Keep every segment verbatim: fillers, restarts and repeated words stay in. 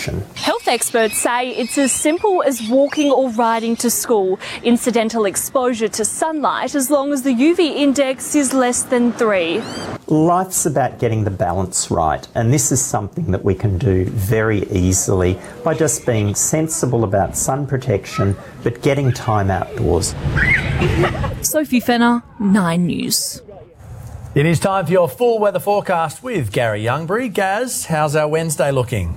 protection. Health experts say it's as simple as walking or riding to school. Incidental exposure to sunlight, as long as the U V index is less than three. Life's about getting the balance right, and this is something that we can do very easily by just being sensible about sun protection, but getting time outdoors. Sophie Fenner, Nine News. It is time for your full weather forecast with Gary Youngbury. Gaz, how's our Wednesday looking?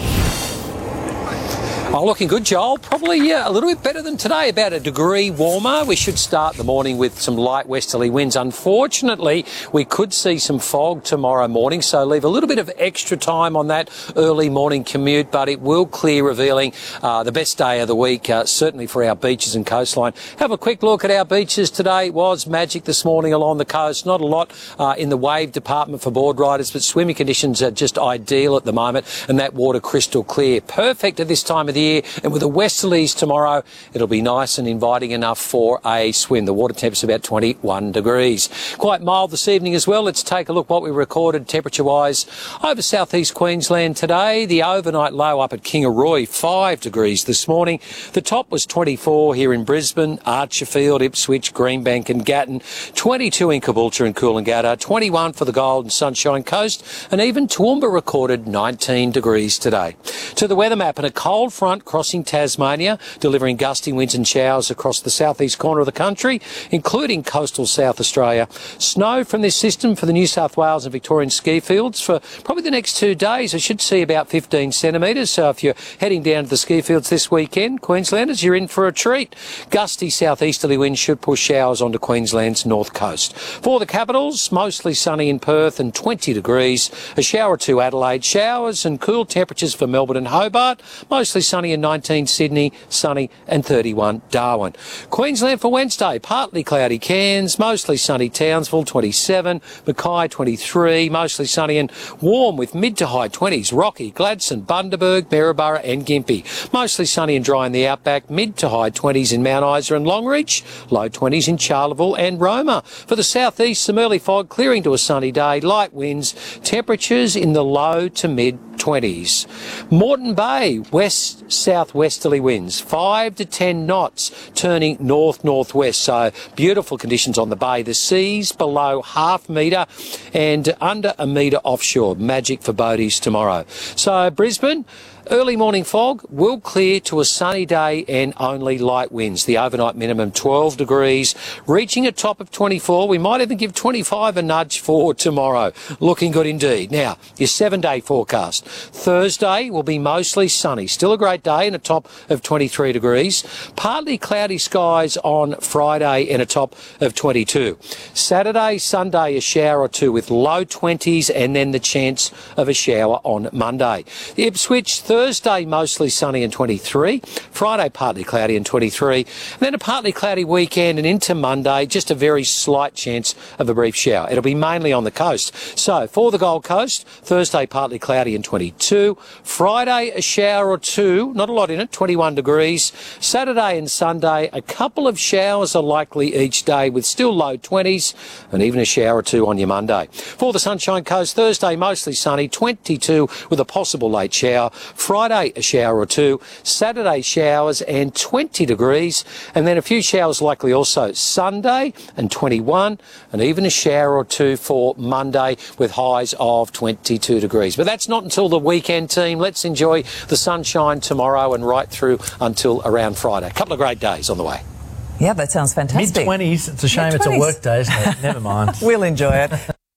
Oh, looking good, Joel. Probably yeah, a little bit better than today, about a degree warmer. We should start the morning with some light westerly winds. Unfortunately, we could see some fog tomorrow morning, so leave a little bit of extra time on that early morning commute, but it will clear, revealing uh, the best day of the week, uh, certainly for our beaches and coastline. Have a quick look at our beaches today. It was magic this morning along the coast. Not a lot uh, in the wave department for board riders, but swimming conditions are just ideal at the moment, and that water crystal clear. Perfect at this time of the year, and with the westerlies tomorrow, it'll be nice and inviting enough for a swim. The water temp's about twenty-one degrees. Quite mild this evening as well. Let's take a look what we recorded temperature-wise over southeast Queensland today. The overnight low up at Kingaroy, five degrees this morning. The top was twenty-four here in Brisbane, Archerfield, Ipswich, Greenbank and Gatton, twenty-two in Caboolture and Coolangatta, twenty-one for the Gold and Sunshine Coast, and even Toowoomba recorded nineteen degrees today. To the weather map, and a cold front crossing Tasmania, delivering gusty winds and showers across the southeast corner of the country, including coastal South Australia. Snow from this system for the New South Wales and Victorian ski fields for probably the next two days. I should see about fifteen centimetres. So if you're heading down to the ski fields this weekend, Queenslanders, you're in for a treat. Gusty southeasterly winds should push showers onto Queensland's north coast. For the capitals, mostly sunny in Perth and twenty degrees. A shower or two Adelaide. Showers and cool temperatures for Melbourne and Hobart. Mostly sunny in nineteen Sydney, sunny and thirty-one Darwin. Queensland for Wednesday, partly cloudy Cairns, mostly sunny Townsville, twenty-seven, Mackay, twenty-three, mostly sunny and warm with mid to high twenties, Rocky, Gladstone, Bundaberg, Maryborough and Gympie. Mostly sunny and dry in the outback, mid to high twenties in Mount Isa and Longreach, low twenties in Charleville and Roma. For the southeast, some early fog clearing to a sunny day, light winds, temperatures in the low to mid twenties. Moreton Bay, west southwesterly winds, five to ten knots, turning north-northwest. So beautiful conditions on the bay. The seas below half metre and under a metre offshore. Magic for boaties tomorrow. So Brisbane, early morning fog will clear to a sunny day and only light winds. The overnight minimum twelve degrees, reaching a top of twenty-four. We might even give twenty-five a nudge for tomorrow. Looking good indeed. Now, your seven-day forecast. Thursday will be mostly sunny. Still a great day and a top of twenty-three degrees. Partly cloudy skies on Friday and a top of twenty-two. Saturday, Sunday, a shower or two with low twenties and then the chance of a shower on Monday. Ipswich, Thursday, mostly sunny and twenty-three. Friday, partly cloudy and twenty-three. And then a partly cloudy weekend and into Monday, just a very slight chance of a brief shower. It'll be mainly on the coast. So for the Gold Coast, Thursday, partly cloudy and twenty-two. Friday, a shower or two, not a lot in it, twenty-one degrees. Saturday and Sunday, a couple of showers are likely each day with still low twenties and even a shower or two on your Monday. For the Sunshine Coast, Thursday, mostly sunny, twenty-two with a possible late shower. Friday, a shower or two. Saturday, showers and twenty degrees. And then a few showers likely also Sunday and twenty-one. And even a shower or two for Monday with highs of twenty-two degrees. But that's not until the weekend, team. Let's enjoy the sunshine tomorrow and right through until around Friday. A couple of great days on the way. Yeah, that sounds fantastic. mid-twenties. It's a shame it's a work day, isn't it? Never mind. We'll enjoy it.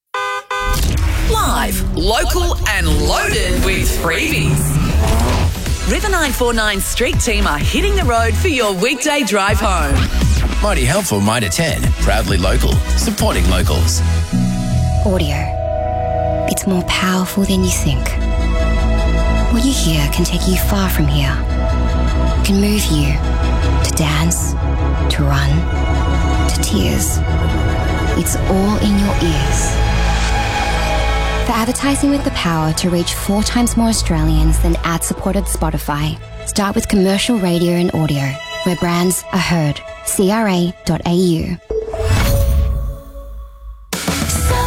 Live, local and loaded with freebies. River nine four nine Street team are hitting the road for your weekday drive home. Mighty helpful, Mitre ten. Proudly local. Supporting locals. Audio. It's more powerful than you think. What you hear can take you far from here. It can move you to dance, to run, to tears. It's all in your ears. For advertising with the power to reach four times more Australians than ad-supported Spotify, start with commercial radio and audio, where brands are heard. C R A dot A U.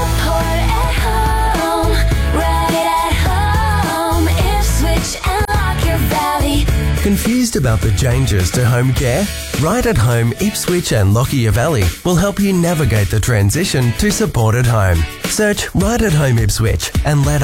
Support at home, right at home. Ipswich and Confused about the changes to home care? Right at Home Ipswich and Lockyer Valley will help you navigate the transition to supported home. Search Right at Home Ipswich and let